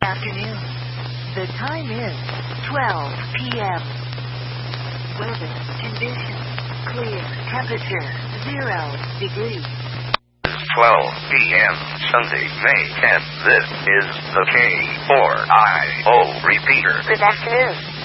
afternoon. The time is 12 p.m. Weather conditions clear. Temperature 0 degrees. 12 p.m. Sunday, May 10th. This is the K4IO repeater. Good afternoon.